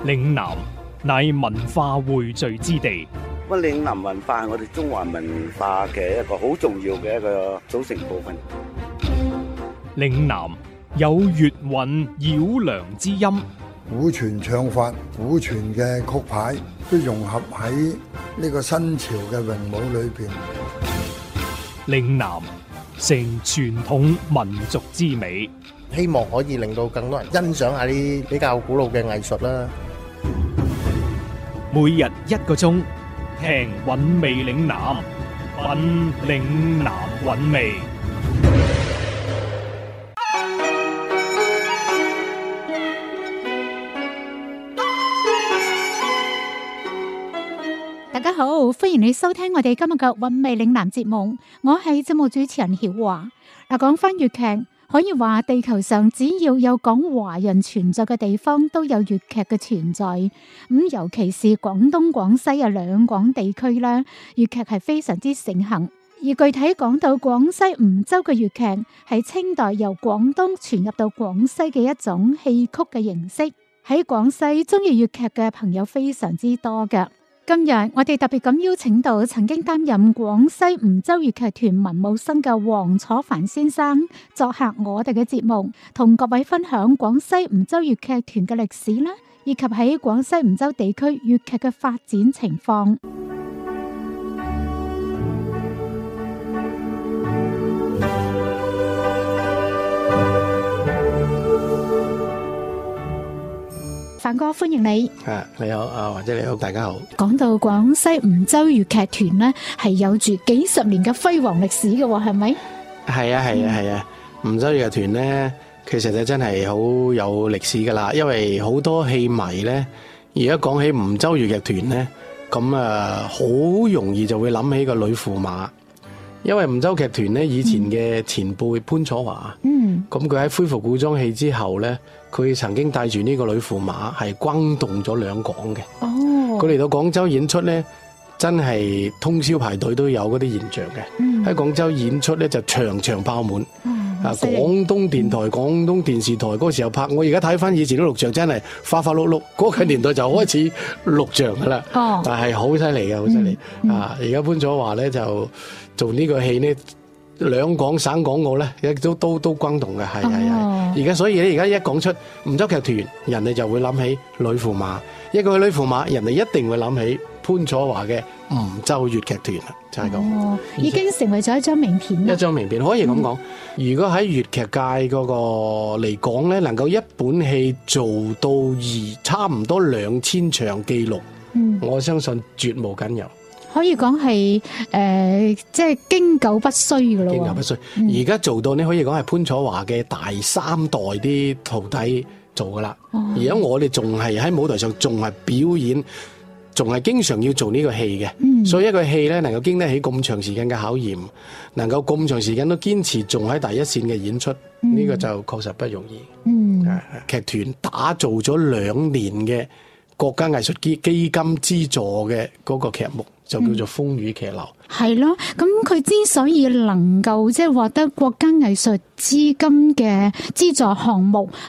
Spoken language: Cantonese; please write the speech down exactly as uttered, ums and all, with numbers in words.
嶺南乃文化匯聚之地。 乜嶺南文化係我哋中華文化嘅一個好重要嘅一個組成部分。 嶺南有粵韻繞梁之音， 古傳唱法、古傳嘅曲牌都融合喺呢個新潮嘅詠舞裏邊。 嶺南成傳統民族之美， 希望可以令到更多人欣賞下啲比較古老嘅藝術啦。 每日一個鐘，聽韻味嶺南，品嶺南韻味。 大家好，歡迎你收聽我哋今日嘅韻味嶺南節目，我係節目主持人曉華。嗱，講翻粵劇，可以話地球上只要有講華人存在嘅地方，都有粵劇嘅存在。咁尤其是廣東、廣西啊兩廣地區咧，粵劇係非常之盛行。而具體講到廣西梧州嘅粵劇，係清代由廣東傳入到廣西嘅一種戲曲嘅形式。喺廣西中意粵劇嘅朋友非常之多㗎。今日我哋特別咁邀請到曾經擔任廣西梧州粵劇團文武生嘅黃楚帆先生作客我哋嘅節目，同各位分享廣西梧州粵劇團嘅歷史啦，以及喺廣西梧州地區粵劇嘅發展情況。范哥，歡迎你。 啊，你好，啊或者你好，大家好。 講到廣西梧州粵劇團呢，係有住幾十年嘅輝煌歷史嘅，係咪？ 係啊，係啊，係啊。梧州粵劇團呢，其實就真係好有歷史噶啦，因為好多戲迷呢，而家講起梧州粵劇團呢，咁啊好容易就會諗起個呂駙馬。因為梧州劇團咧，以前嘅前輩潘楚華，咁佢喺恢復古裝戲之後咧，佢曾經帶住呢個呂駙馬係轟動咗兩廣嘅。佢嚟到廣州演出咧，真係通宵排隊都有嗰啲現象嘅。喺廣州演出咧就場場爆滿。啊！廣東電台、廣東電視台嗰個時候拍，我而家睇翻以前啲錄像真係花花碌碌，嗰個年代就開始錄像噶啦。哦，但係好犀利嘅，好犀利啊！而家潘楚華咧就做呢個戲呢，兩廣省港澳咧，亦都都都轟動嘅，係係係。而家所以咧，而家一講出梧州劇團，人哋就會諗起呂駙馬。一個呂駙馬，人哋一定會諗起潘楚華嘅梧州粵劇團啦，就係咁。哦， 已經成為咗一張名片啦。 一張名片可以咁講。嗯、如果喺粵劇界嗰個嚟講咧，能夠一本戲做到二差唔多兩千場記錄，嗯，我相信絕無僅有。 可以講係誒，即係經久不衰噶咯。 經久不衰。而家、嗯、做到你可以講係潘楚華嘅第三代啲徒弟做噶啦。而家、哦、我哋仲係喺舞台上仲係表演。仲係經常要做呢個戲嘅，嗯、所以一個戲咧能夠經得起咁長時間嘅考驗，能夠咁長時間都堅持仲喺第一線嘅演出，呢、嗯、個就確實不容易。嗯，劇團打造咗兩年嘅國家藝術基基金資助嘅嗰個劇目，就叫做《風雨騎樓》。 係咯，咁佢之所以能夠即係獲得國家藝術資金嘅資助項目，